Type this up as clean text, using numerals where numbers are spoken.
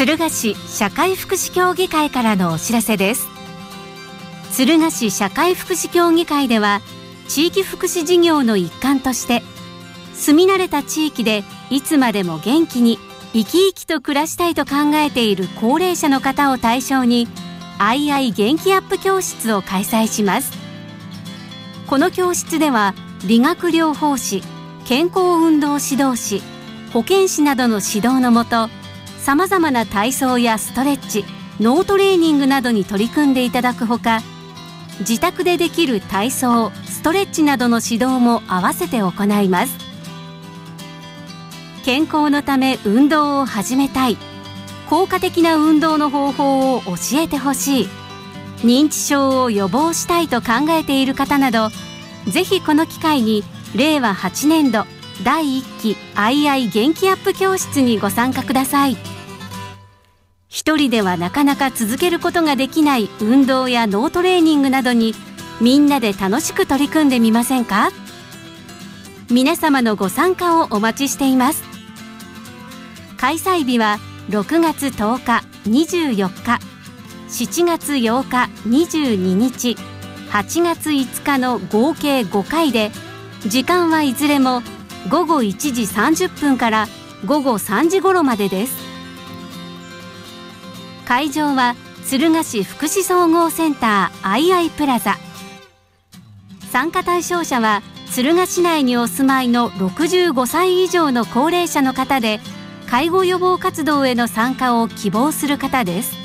敦賀市社会福祉協議会からのお知らせです。敦賀市社会福祉協議会では、地域福祉事業の一環として、住み慣れた地域でいつまでも元気に生き生きと暮らしたいと考えている高齢者の方を対象に、アイアイ元気アップ教室を開催します。この教室では、理学療法士、健康運動指導士、保健師などの指導のもと、さまざまな体操やストレッチ、脳トレーニングなどに取り組んでいただくほか、自宅でできる体操、ストレッチなどの指導も合わせて行います。健康のため運動を始めたい、効果的な運動の方法を教えてほしい、認知症を予防したいと考えている方など、ぜひこの機会に令和8年度第1期アイアイ元気アップ教室にご参加ください。一人ではなかなか続けることができない運動や脳トレーニングなどに、みんなで楽しく取り組んでみませんか？皆様のご参加をお待ちしています。開催日は6月10日、24日、7月8日、22日、8月5日の合計5回で、時間はいずれも午後1時30分から午後3時頃までです。会場は敦賀市福祉総合センターアイアイプラザ。参加対象者は敦賀市内にお住まいの65歳以上の高齢者の方で、介護予防活動への参加を希望する方です。